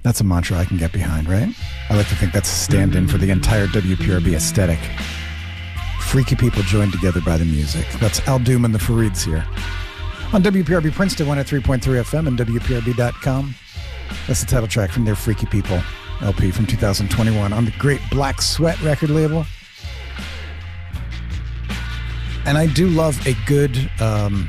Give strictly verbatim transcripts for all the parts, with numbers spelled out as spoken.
That's a mantra I can get behind, right? I like to think that's a stand-in for the entire W P R B aesthetic. Freaky people joined together by the music. That's Al Doom and the Farids here. On W P R B Princeton, one oh three point three F M and W P R B dot com. That's the title track from their Freaky People L P from two thousand twenty-one on the great Black Sweat record label. And I do love a good, um,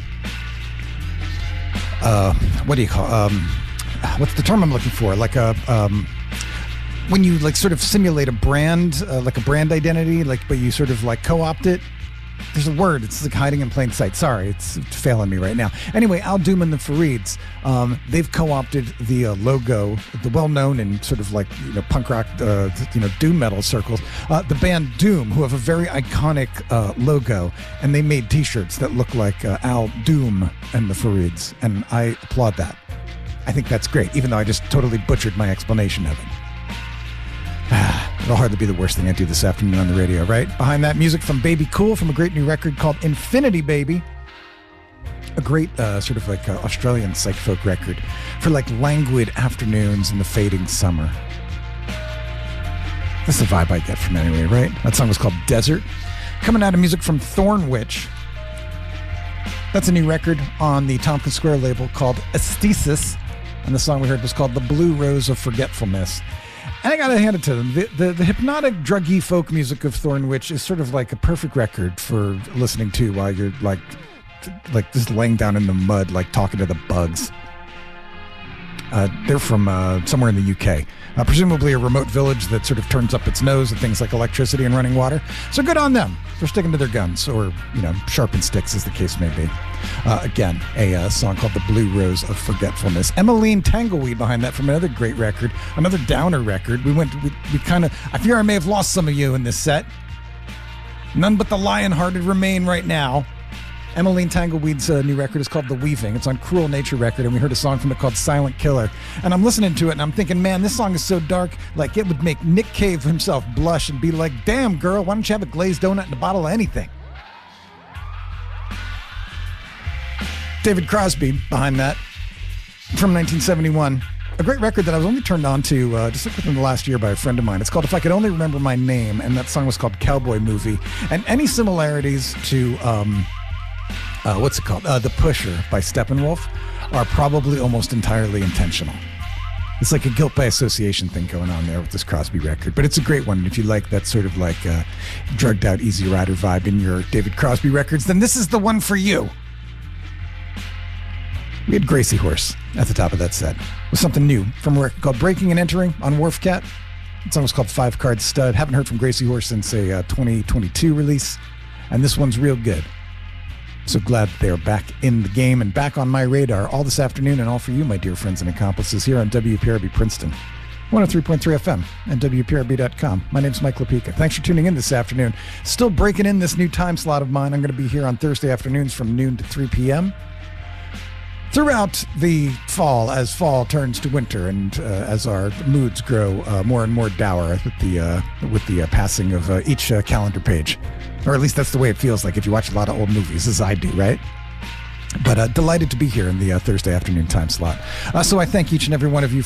uh, what do you call, um, what's the term I'm looking for? Like a, um, when you like sort of simulate a brand, uh, like a brand identity, like, but you sort of like co-opt it. There's a word. It's like hiding in plain sight. Sorry, it's failing me right now. Anyway, Al Doom and the Farids, um, they've co-opted the uh, logo, the well-known and sort of like, you know, punk rock, uh, you know, doom metal circles, uh, the band Doom, who have a very iconic uh, logo, and they made T-shirts that look like uh, Al Doom and the Farids, and I applaud that. I think that's great, even though I just totally butchered my explanation of it. It'll hardly be the worst thing I do this afternoon on the radio, right? Behind that, music from Baby Cool from a great new record called Infinity Baby. A great uh, sort of like uh, Australian psych folk record for like languid afternoons in the fading summer. That's the vibe I get from it anyway, right? That song was called Desert. Coming out of music from Thornwitch. That's a new record on the Tompkins Square label called Aesthesis. And the song we heard was called The Blue Rose of Forgetfulness. And I gotta hand it to them. The, the, the hypnotic, druggy folk music of Thornwitch is sort of like a perfect record for listening to while you're like, like just laying down in the mud, like talking to the bugs. Uh, they're from uh, somewhere in the U K, uh, presumably a remote village that sort of turns up its nose at things like electricity and running water. So good on them for sticking to their guns, or, you know, sharpened sticks as the case may be. Uh, again, a uh, song called The Blue Rose of Forgetfulness. Emmeline Tangleweed behind that from another great record, another downer record. We went, we, we kind of, I fear I may have lost some of you in this set. None but the lion-hearted remain right now. Emmeline Tangleweed's uh, new record is called The Weaving. It's on Cruel Nature record, and we heard a song from it called Silent Killer. And I'm listening to it, and I'm thinking, man, this song is so dark, like it would make Nick Cave himself blush and be like, damn, girl, why don't you have a glazed donut and a bottle of anything? David Crosby behind that from nineteen seventy-one. A great record that I was only turned on to uh, just within the last year by a friend of mine. It's called If I Could Only Remember My Name, and that song was called Cowboy Movie. And any similarities to... Um, Uh, what's it called? Uh, The Pusher by Steppenwolf are probably almost entirely intentional. It's like a guilt by association thing going on there with this Crosby record, but it's a great one. If you like that sort of like uh, drugged out Easy Rider vibe in your David Crosby records, then this is the one for you. We had Gracie Horse at the top of that set with something new from a record called Breaking and Entering on Wharf Cat. The song was called Five Card Stud. Haven't heard from Gracie Horse since a uh, twenty twenty-two release, and this one's real good. So glad they're back in the game and back on my radar all this afternoon, and all for you, my dear friends and accomplices, here on W P R B Princeton, one oh three point three F M and W P R B dot com. My name's Mike Lapika. Thanks for tuning in this afternoon. Still breaking in this new time slot of mine. I'm going to be here on Thursday afternoons from noon to three p.m. throughout the fall, as fall turns to winter, and uh, as our moods grow uh, more and more dour with the uh, with the uh, passing of uh, each uh, calendar page. Or at least that's the way it feels like if you watch a lot of old movies, as I do, right? But uh, delighted to be here in the uh, Thursday afternoon time slot. Uh, so I thank each and every one of you